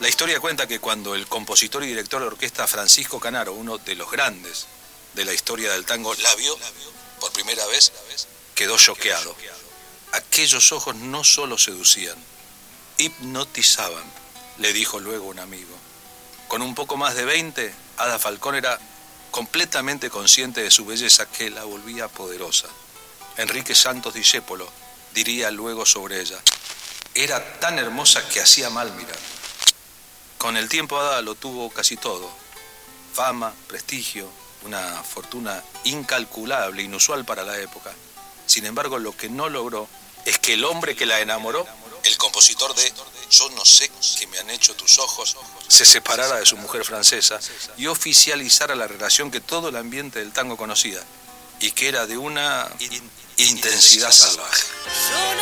La historia cuenta que cuando el compositor y director de orquesta Francisco Canaro, uno de los grandes de la historia del tango, la vio por primera vez, quedó choqueado. Aquellos ojos no solo seducían, hipnotizaban, le dijo luego un amigo. Con un poco más de 20, Ada Falcón era completamente consciente de su belleza que la volvía poderosa. Enrique Santos Discépolo diría luego sobre ella: era tan hermosa que hacía mal mirar. Con el tiempo Ada lo tuvo casi todo: fama, prestigio, una fortuna incalculable, inusual para la época. Sin embargo, lo que no logró es que el hombre que la enamoró, el compositor de Yo no sé qué me han hecho tus ojos, se separara de su mujer francesa y oficializara la relación que todo el ambiente del tango conocía y que era de una intensidad salvaje.